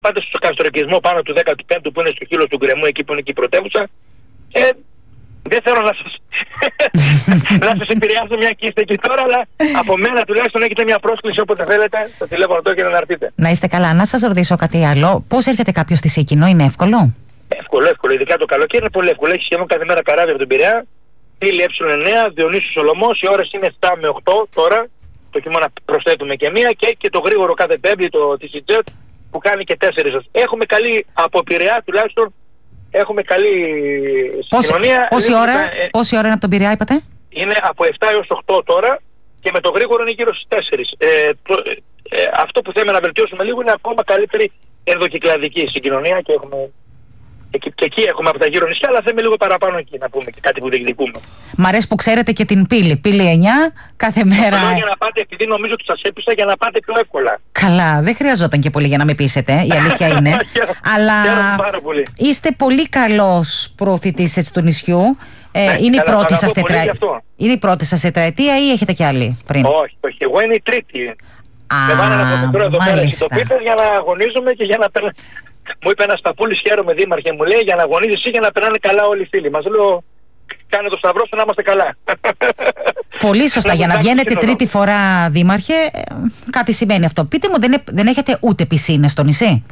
πάτε στο καστροκισμό πάνω του 15ου που είναι στο χείλος του γκρεμού, εκεί που είναι και η πρωτεύουσα. Δεν θέλω να σας επηρεάσω μια και είστε εκεί τώρα, αλλά από μένα τουλάχιστον έχετε μια πρόσκληση όποτε θέλετε στο τηλέφωνο το και να έρθετε. Να είστε καλά. Να σας ρωτήσω κάτι άλλο. Πώς έρχεται κάποιος στη Σίκινο, είναι εύκολο? Εύκολο. Ειδικά το καλοκαίρι είναι πολύ εύκολο. Έχει σχεδόν κάθε μέρα καράβια από τον Πειραιά. Πύλη Ε9, Διονύσιος Σολωμός. Οι ώρες είναι 7 με 8 τώρα. Το χειμώνα προσθέτουμε και μία. Και το γρήγορο κάθε Πέμπτη, το TCJet που κάνει και 4. Έχουμε καλή από Πειραιά τουλάχιστον. Έχουμε καλή συγκοινωνία. Πόση ώρα είναι από τον Πειραιά, είπατε? Είναι από 7 έως 8 τώρα και με το γρήγορο είναι γύρω στις 4. Αυτό που θέλουμε να βελτιώσουμε λίγο είναι ακόμα καλύτερη ενδοκυκλαδική συγκοινωνία και εκεί έχουμε από τα γύρω νησιά, αλλά θέλουμε λίγο παραπάνω εκεί να πούμε και κάτι που διεκδικούμε. Μ' αρέσει που ξέρετε και την πύλη 9 κάθε μέρα. Για να πάτε, επειδή νομίζω ότι σας έπεισα, για να πάτε πιο εύκολα. Καλά, δεν χρειαζόταν και πολύ για να με πείσετε, η αλήθεια είναι. Αλλά είστε πολύ καλός προωθητής του νησιού. Είναι η πρώτη σας τετραετία ή έχετε κι άλλη πριν? Όχι, εγώ είναι η τρίτη. Με πάνε ένα μικρό εδώ πέρα συντοπίτες για να αγωνίζουμε και για να περνάμε. Μου είπε ένας Παπούλης, χαίρομαι δήμαρχε, μου λέει, για να αγωνίζεις εσύ για να περνάνε καλά όλοι οι φίλοι μας. Λέω, κάνε το σταυρό σου να είμαστε καλά. Πολύ σωστά. Για να βγαίνετε τρίτη φορά δήμαρχε, κάτι σημαίνει αυτό. Πείτε μου, δεν έχετε ούτε πισίνες στο νησί?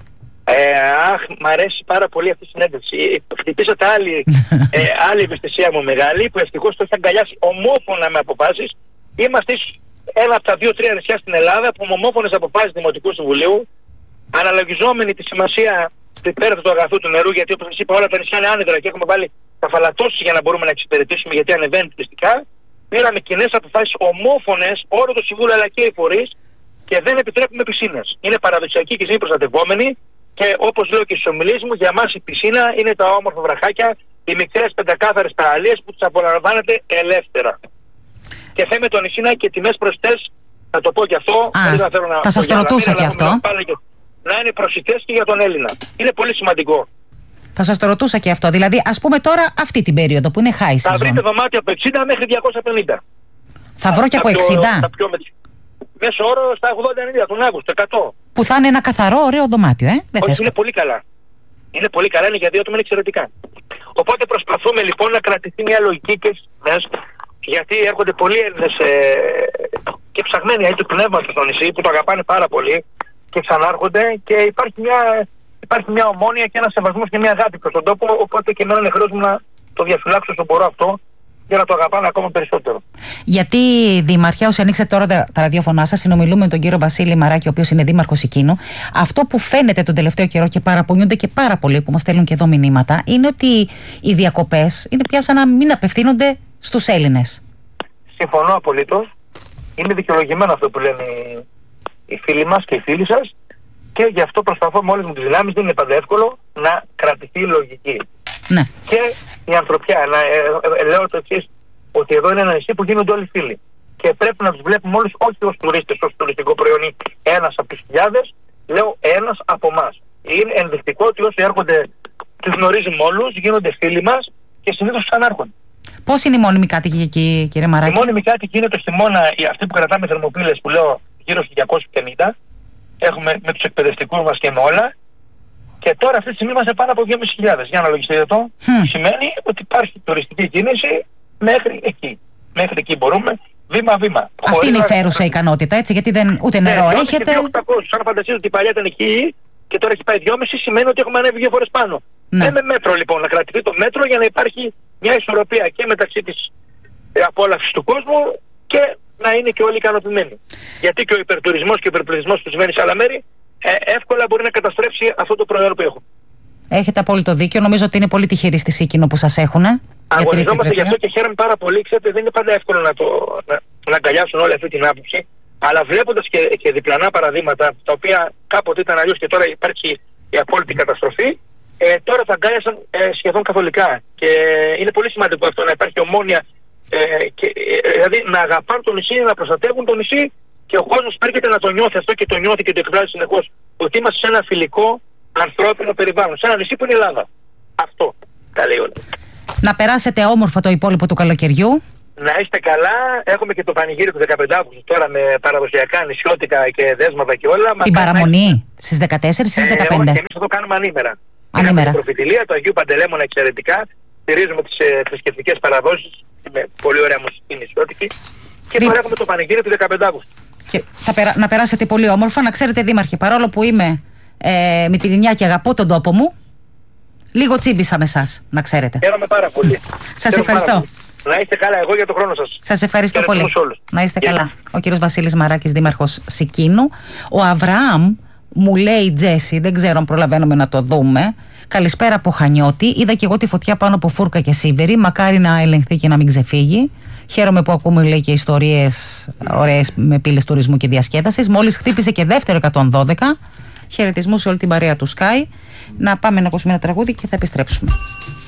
Μ' αρέσει πάρα πολύ αυτή η συνέντευξη. Χτυπήσατε άλλη ευαισθησία μου μεγάλη, που ευτυχώς το έχει αγκαλιάσει ομόφωνα με αποφάσεις. Είμαστε ένα από τα 2-3 νησιά στην Ελλάδα που με ομόφωνες αποφάσεις Δημοτικού Συμβουλίου, αναλογιζόμενοι τη σημασία του υπέρ του αγαθού του νερού, γιατί όπως σας είπα όλα τα νησιά είναι άνεδρα και έχουμε βάλει τα φαλατώσεις για να μπορούμε να εξυπηρετήσουμε, γιατί ανεβαίνει τουριστικά. Πήραμε κοινές αποφάσεις ομόφωνες, όλο το Συμβούλιο αλλά και οι φορείς, και δεν επιτρέπουμε πισίνες. Είναι παραδοσιακή και είναι προστατευόμενη, και όπως λέω και στις ομιλίες μου, για μας η πισίνα είναι τα όμορφα βραχάκια, οι μικρές πεντακάθαρες παραλίες που τις απολαμβάνετε ελεύθερα. Και θέμε το νησί να έχει και τιμές προσιτές, να το πω και αυτό. Θα σας το ρωτούσα και αυτό. Να είναι προσιτές και για τον Έλληνα. Είναι πολύ σημαντικό. Θα σας το ρωτούσα και αυτό. Δηλαδή, ας πούμε τώρα αυτή την περίοδο που είναι high season. Θα βρείτε δωμάτια από 60 μέχρι 250. Θα βρω και από 60. Μέσο όρο στα 80-90 τον Αύγουστο, 100. Που θα είναι ένα καθαρό, ωραίο δωμάτιο, Όχι, είναι πολύ καλά. Είναι πολύ καλά, είναι για 2 άτομα, είναι εξαιρετικά. Οπότε προσπαθούμε λοιπόν να κρατηθεί μια λογική και γιατί έρχονται πολλοί Έλληνες και ψαγμένοι του πνεύματος στο νησί που το αγαπάνε πάρα πολύ και ξανάρχονται, και υπάρχει μια ομόνοια και ένα σεβασμός και μια αγάπη προς τον τόπο, οπότε και εμένα είναι χρέος μου να το διαφυλάξω όσο μπορώ αυτό για να το αγαπάνε ακόμα περισσότερο. Γιατί, Δήμαρχε, όσοι ανοίξετε τώρα τα ραδιόφωνά σας, συνομιλούμε με τον κύριο Βασίλη Μαράκη, ο οποίος είναι δήμαρχος Σικίνου. Αυτό που φαίνεται τον τελευταίο καιρό και παραπονιούνται και πάρα πολλοί που μας στέλνουν και εδώ μηνύματα, είναι ότι οι διακοπές είναι πια σαν να μην απευθύνονται στους Έλληνες. Συμφωνώ απολύτως. Είναι δικαιολογημένο αυτό που λένε οι φίλοι μας και οι φίλοι σας, και γι' αυτό προσπαθώ με όλες μου τις δυνάμεις, δεν είναι πάντα εύκολο, να κρατηθεί η λογική. Ναι. Και η ανθρωπιά. Λέω το εξής, ότι εδώ είναι ένα νησί που γίνονται όλοι φίλοι. Και πρέπει να τους βλέπουμε όλους, όχι ως τουρίστες, ως τουριστικό προϊόν ή ένας από τους χιλιάδες, λέω ένας από εμάς. Είναι ενδεικτικό ότι όσοι έρχονται, τους γνωρίζουμε όλους, γίνονται φίλοι μας και συνήθως ξανάρχονται. Πώς είναι οι μόνιμοι κάτοικοι εκεί, κύριε Μαράκη? Οι μόνιμοι κάτοικοι είναι το χειμώνα, αυτοί που κρατάμε θερμοπύλες που λέω γύρω στους 250. Έχουμε με τους εκπαιδευτικούς μας και με όλα. Και τώρα αυτή τη στιγμή είμαστε πάνω από 2.500. Για να λογιστείτε το. Σημαίνει ότι υπάρχει τουριστική κίνηση μέχρι εκεί. Μέχρι εκεί μπορούμε, βήμα-βήμα. Αυτή είναι η φέρουσα ικανότητα, έτσι, γιατί ούτε νερό έχετε. Αν φανταστείτε ότι η παλιά ήταν εκεί και τώρα έχει πάει 2,5, σημαίνει ότι έχουμε ανέβει 2 φορές πάνω. Ναι. Με μέτρο λοιπόν, να κρατηθεί το μέτρο για να υπάρχει μια ισορροπία και μεταξύ της απόλαυσης του κόσμου και να είναι και όλοι ικανοποιημένοι. Γιατί και ο υπερτουρισμός και ο υπερπληθυσμός που συμβαίνει σε άλλα μέρη εύκολα μπορεί να καταστρέψει αυτό το προϊόν που έχουμε. Έχετε απόλυτο δίκιο. Νομίζω ότι είναι πολύ τυχεροί στη Σίκινο που σας έχουν. Αγωνιζόμαστε γι' αυτό και χαίρομαι πάρα πολύ. Ξέρετε, δεν είναι πάντα εύκολο να αγκαλιάσουν όλη αυτή την άποψη. Αλλά βλέποντας και διπλανά παραδείγματα, τα οποία κάποτε ήταν αλλιώς και τώρα υπάρχει η απόλυτη καταστροφή, τώρα τα αγκάλιασαν σχεδόν καθολικά. Και είναι πολύ σημαντικό αυτό, να υπάρχει ομόνοια, δηλαδή να αγαπάνε το νησί, να προστατεύουν το νησί, και ο κόσμος έρχεται να το νιώθει αυτό και το νιώθει και το εκφράζει συνεχώς. Ότι είμαστε σε ένα φιλικό, ανθρώπινο περιβάλλον, σε ένα νησί που είναι η Ελλάδα. Αυτό τα λέει όλα. Να περάσετε όμορφα το υπόλοιπο του καλοκαιριού. Να είστε καλά. Έχουμε και το πανηγύρι του 15 Αύγουστου τώρα με παραδοσιακά νησιώτικα και δέσματα και όλα. Την παραμονή στις 14 ή στις 15. Εμείς θα το κάνουμε ανήμερα. Είχαμε την προφητηλία του Αγίου Παντελέμωνα εξαιρετικά. Στηρίζουμε τις θρησκευτικές παραδόσεις με πολύ ωραία μουσική νησιώτικη. Και τώρα έχουμε το πανηγύρι του 15 Αύγουστου. Και να περάσετε πολύ όμορφα. Να ξέρετε, Δήμαρχε, παρόλο που είμαι Μυτιληνιά και αγαπώ τον τόπο μου, λίγο τσίμπησα με εσάς, να ξέρετε. Χαίρομαι πάρα πολύ. Σας ευχαριστώ. Να είστε καλά, εγώ για τον χρόνο σας. Σας ευχαριστώ πολύ. Να είστε καλά. Ο κύριος Βασίλης Μαράκης, δήμαρχος Σικίνου. Ο Αβραάμ μου λέει, Τζέσι, δεν ξέρω αν προλαβαίνουμε να το δούμε. Καλησπέρα από Χανιώτη. Είδα και εγώ τη φωτιά πάνω από Φούρκα και Σίβερη. Μακάρι να ελεγχθεί και να μην ξεφύγει. Χαίρομαι που ακούμε, λέει, και ιστορίες ωραίες με πύλες τουρισμού και διασκέδασης. Μόλις χτύπησε και δεύτερο 112. Χαιρετισμούς σε όλη την παρέα του Sky. Να πάμε να ακούσουμε ένα τραγούδι και θα επιστρέψουμε.